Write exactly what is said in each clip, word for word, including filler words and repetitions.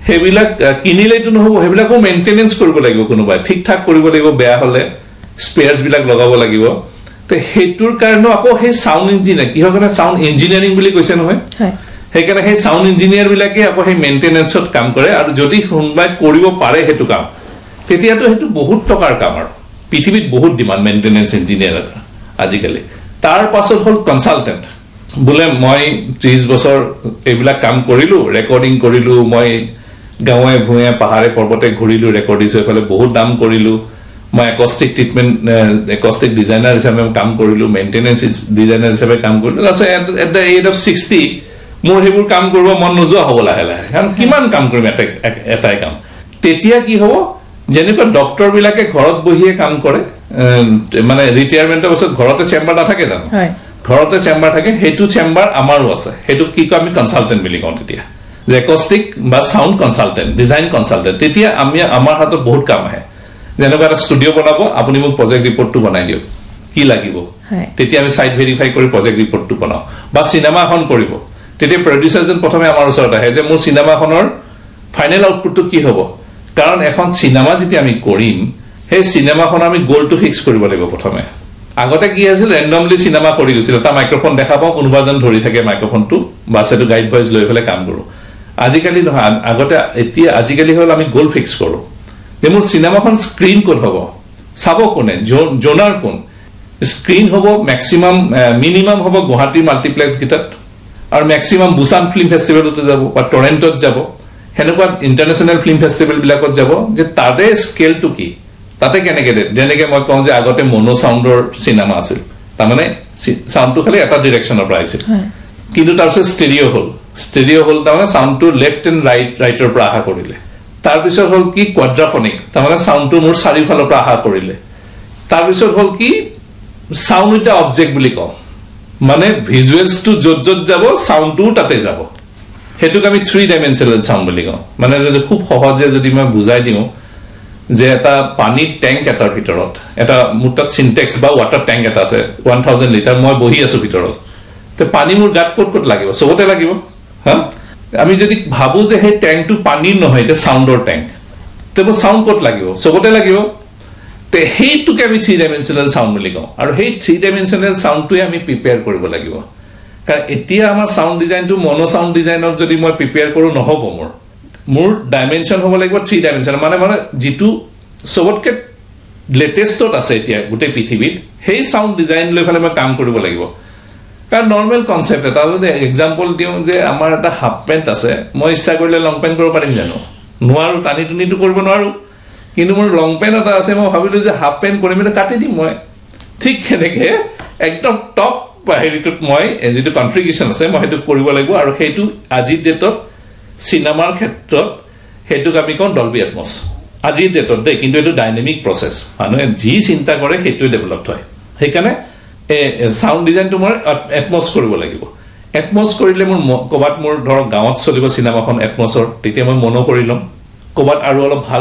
হেবিলাক কিনিলেটো নহব হেবিলাকো মেইনটেনেন্স কৰিব লাগিব কোনোবাই ঠিক ঠাক কৰিব লাগিব বেয়া হলে স্পেয়াৰছ বিলাক লগাব লাগিব তে হেতুৰ কাৰণে আকৌ হে সাউন্ড ইঞ্জিনিয়াৰ কি হয় সাউন্ড ইঞ্জিনিয়াৰিং বুলি কৈছে নহয় হয় হেকানে হে সাউন্ড ইঞ্জিনিয়াৰ বিলাকে আকৌ হে মেইনটেনেন্সত কাম কৰে আৰু যদি কোনোবাই কৰিব পাৰে হেতু কাম তেতিয়াতো হেতু বহুত টকাৰ কাম আৰু পৃথিৱীত বহুত ডিমান্ড মেইনটেনেন্স ইঞ্জিনিয়াৰ আজিকালি তাৰ পাছত হল কনসালটেন্ট বুলে মই ত্ৰিশ বছৰ এইবিলাক কাম কৰিলো ৰেকৰ্ডিং কৰিলো মই গাঁৱে ভুঁয়ে পাহাৰে পৰ্বতে ঘুৰিলো ৰেকৰ্ডিং হৈফালে বহুত দাম কৰিলো মই একস্টিক ট্ৰিটমেন্ট একস্টিক ডিজাইনাৰ হিচাপে কাম কৰিলো মেইনটেনেন্স ডিজাইনাৰ হিচাপে কাম কৰিলো আছে at da as of sixty মোৰ হেবোৰ কাম কৰিব মন নোযোৱা হ'ব লাহে লাহে কাৰণ কিমান কাম কৰিম এটা এটাই কাম তেতিয়া কি হ'ব যেনেকুৱা ডক্টৰ বিলাকে ঘৰত বহিয়ে কাম কৰে মানে ৰিটায়াৰমেন্টৰ পাছত ঘৰতে চেম্বাৰ নাথাকে জানো হয় ঘৰতে চেম্বাৰ থাকে হেতু চেম্বাৰ আমাৰো আছে হেতু কি কয় আমি কনসালটেন্ট বুলি কওঁ তেতিয়া যে একস্টিক বা সাউন্ড কনসালটেন্ট ডিজাইন কনসালটেন্ট তেতিয়া আমি আমাৰ হাতত বহুত কাম আহে যেনেকুৱা এটা ষ্টুডিও বনাব আপুনি মোক প্ৰজেক্ট ৰিপৰ্টটো বনাই দিও কি লাগিব তেতিয়া আমি সাইট ভেৰিফাই কৰি প্ৰজেক্ট ৰিপৰ্টটো বনাও বা সিনেমা এখন কৰিব তেতিয়া প্ৰডিউচাৰজন প্ৰথমে আমাৰ ওচৰত আহে যে মোৰ সিনেমাখনৰ ফাইনেল আউটপুটটো কি হ'ব কাৰণ এখন সিনেমা যেতিয়া আমি কৰিম সেই সিনেমাখন আমি গোলটো ফিক্স কৰিব লাগিব প্ৰথমে আগতে কি আছিল ৰেন্ডমলি সিনেমা কৰি গৈছিল তা মাইক্ৰোফোন দেখা পাও কোনোবাজন ধৰি থাকে মাইক্ৰোফোনটো বা সেটো গাইড ভয়েস লৈ ফেলে কাম কৰো আজিকালি নহয় আগতে এতিয়া আজিকালি হল আমি গোল ফিক্স কৰো যে মোৰ সিনেমাখন স্ক্ৰিন কোড হ'ব সাব কোনে জোনাৰ কোন স্ক্ৰিন হ'ব ম্যাক্সিমাম মিনিমাম হ'ব গুৱাহাটী মাল্টিপ্লেক্স গিটাত আৰু ম্যাক্সিমাম বুসান ফিল্ম ফেষ্টিভেলতে যাব বা টৰেন্টত যাব হেনেকুৱা ইন্টাৰনেশনাল ফিল্ম ফেষ্টিভেল বিলাকত যাব যে তাতে স্কেলটো কি তাতে কেনেকে যেনেকে মই কওঁ যে আগতে মনো সাউন্ডৰ সিনেমা আছিল তাৰ মানে সাউন্ডটো খালি এটা ডাইৰেকশনৰ পৰা আছিল কিন্তু তাৰপিছত ষ্টেৰিও হল ষ্টেৰিও হল তাৰ মানে সাউন্ডটো লেফট এণ্ড ৰাইট ৰাইটৰ পৰা আহা কৰিলে তাৰপিছত হল কি কোৱাড্ৰাফনিক তাৰ মানে সাউন্ডটো মোৰ চাৰিফালৰ পৰা আহা কৰিলে তাৰপিছত হল কি সাউন্ড এটা অবজেক্ট বুলি কওঁ মানে ভিজুৱেলছ টু যত যত যাব সাউন্ডটো তাতে যাব হেতুক আমি থ্ৰী ডাইমেনশনাল সাউন্ড বুলি কওঁ মানে যদি খুব সহজে যদি মই বুজাই দিও যে এটা পানী ট্যাঙ্ক এটাৰ ভিতৰত এটা মুটাত সিনটেক্স বা ওয়াটাৰ ট্যাঙ্ক এটা আছে one thousand লিটাৰ মই বহি আছো ভিতৰত তে পানী মোৰ গাত কত কত লাগিব সবতে লাগিব হা আমি যদি ভাবো যে হে ট্যাঙ্কটো পানীৰ নহয় এটা সাউন্ডৰ ট্যাঙ্ক তেব সাউন্ড কত লাগিব সবতে লাগিব তে হেইটোকে আমি থ্ৰী ডাইমেনশনাল সাউন্ড বুলি কওঁ আৰু হেই থ্ৰী ডাইমেনশনাল সাউন্ডটোৱে আমি প্ৰিপেয়াৰ কৰিব লাগিব কাৰণ এতিয়া আমাৰ সাউন্ড ডিজাইনটো মনো সাউন্ড ডিজাইনত যদি মই প্ৰিপেয়াৰ কৰো নহব মোৰ মোৰ ডাইমেনশন হ'ব লাগিব থ্ৰী ডাইমেনশন মানে মানে যেটো সবতকে লেটেষ্টত আছে এতিয়া গুটে পৃথিৱীত হেই সাউন্ড ডিজাইন লৈ ফেলে মই কাম কৰিব লাগিব কাৰণ নরমাল কনসেপ্ট এটা যদি এক্সাম্পল দিও যে আমাৰ এটা হাফ প্যান্ট আছে মই ইচ্ছা কৰিলে লং প্যান্ট কৰিব পাৰিম জানো নোৱাৰো টানি টুনিটো কৰিব নোৱাৰো কিন্তু মোৰ লং প্যান্ট এটা আছে মই ভাবিলো যে হাফ প্যান্ট কৰিম এটা কাটি দিম মই ঠিক কেনেকে একদম টপ হেৰিটোত মই যেটো কনফিগাৰেশন আছে মই হেতু কৰিব লাগিব আৰু হেতু আজি ডেটত সিনেমাৰ ক্ষেত্ৰত হেতুক আমি কোন ডলবি এটমস আজি ডেটত দে কিন্তু এটো ডাইনামিক প্ৰসেস মানে জি চিন্তা কৰে হেতু ডেভেলপড হয় সেইকাৰণে এ সাউন্ড ডিজাইনটো মই এটমস কৰিব লাগিব এটমস কৰিলে মোৰ কবাত মোৰ ধৰ গাঁৱত চলিব সিনেমাখন এটমসৰ তেতিয়া মই মনো কৰিলম কবাত আৰু অলপ ভাল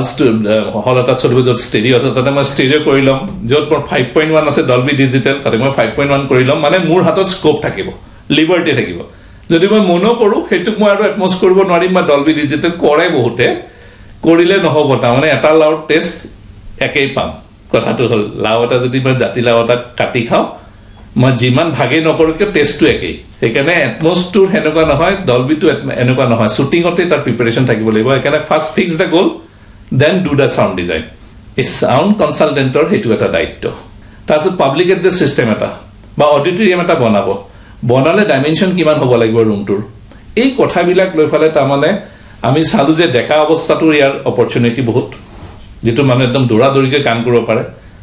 হল এটা চলিব যত ষ্টেৰিও আছে তাতে মই ষ্টেৰিও কৰিলম যত মোৰ five point one আছে ডলবি ডিজিটাল তাতে মই five point one কৰিলম মানে মোৰ হাতত স্কোপ থাকিব লিবাৰ্টি থাকিব যদি মই মনো কৰো হেতুক মই আৰু এটমস কৰিব নোৱাৰিম বা ডলবি ডিজিটাল কৰে বহুতে কৰিলে নহব তা মানে এটা লাউড টেষ্ট একেই পাম কথাটো হল লাউটা যদি মই জাতি লাউটা কাটি খাও মই জিমান ভাগে নকৰো কি টেষ্টটো একেই সেইকাৰণে এটমসটো হেনেকুৱা নহয় ডলবিটো এনেকুৱা নহয় শুটিংতে তাৰ প্ৰিপাৰেচন থাকিব লাগিব সেইকাৰণে first fix da goal then do da sound design a sound কনসালটেন্টৰ হেতু এটা দায়িত্ব তাৰছত পাব্লিক এড্ৰেছ সিস্টেম এটা বা অডিটৰিয়াম এটা বনাব বনালে ডাইমেনশন কিমান হ'ব লাগিব ৰুমটোৰ এই কথাবিলাক লৈ ফলে তা মানে আমি চালু যে ডেকা অৱস্থাটোৰ ইয়াৰ অপৰচুনিটি বহুত যেটো মানে একদম দৌৰা দৌৰিকে কাম কৰিব পাৰে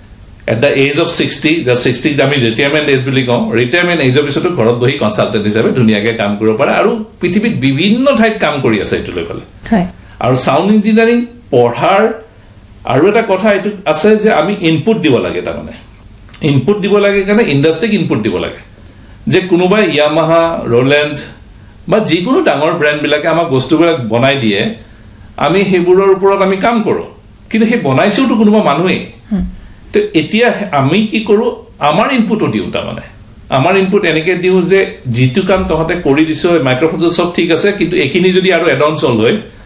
at the age of sixty the sixty আমি ৰিটায়াৰমেন্ট এজ বুলি কওঁ ৰিটায়াৰমেন্ট এজৰ পিছতো ঘৰত বহি কনসালটেন্ট হিচাপে ধুনিয়াকে কাম কৰিব পাৰে আৰু পৃথিৱীত বিভিন্ন ঠাইত কাম কৰি আছে এটো লৈ ফলে হয় আৰু সাউন্ড ইঞ্জিনিয়াৰিং পঢ়াৰ আৰু এটা কথা এটো আছে যে আমি ইনপুট দিব লাগে তা মানে ইনপুট দিব লাগে কাৰণে ইন্ডাষ্ট্ৰিক ইনপুট দিব লাগে যে কোনোবাই ইয়ামাহা ৰোলেণ্ড বা যিকোনো ডাঙৰ ব্ৰ্যান্ড বিলাকে আমাক বস্তুবিলাক বনাই দিয়ে আমি হেবোৰৰ ওপৰত আমি কাম কৰো কিন্তু হে বনাইছেওটো কোনোবা মানুহে তো এতিয়া আমি কি কৰো আমাৰ ইনপুটও দিও তা মানে আমাৰ ইনপুট এনেকে দিও যে জিতু কাম তহতে কৰি দিছো মাইক্ৰোফোন সব ঠিক আছে কিন্তু এখিনি যদি আৰু এড অন চল হয়